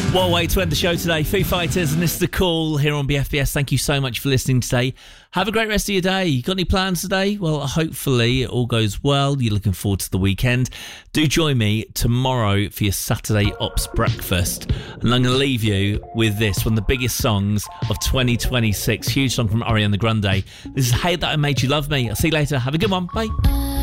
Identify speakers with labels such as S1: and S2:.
S1: What a way to end the show today. Foo Fighters, and this is The Call here on BFBS. Thank you so much for listening today. Have a great rest of your day. You got any plans today? Well, hopefully it all goes well. You're looking forward to the weekend. Do join me tomorrow for your Saturday Ops breakfast. And I'm going to leave you with this, one of the biggest songs of 2026. Huge song from Ariana Grande. This is Hey That I Made You Love Me. I'll see you later. Have a good one. Bye.